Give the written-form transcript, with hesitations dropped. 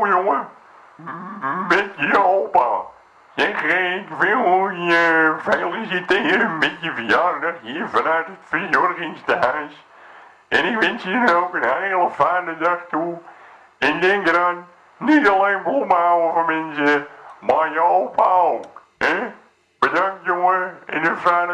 Hallo jongen, met je opa. Zeg, ik wil je feliciteren met je verjaardag hier vanuit het verzorgingstehuis. En ik wens je ook een hele fijne dag toe. En denk eraan, niet alleen bloemen houden van mensen, maar je opa ook. Hè? Bedankt jongen en een fijne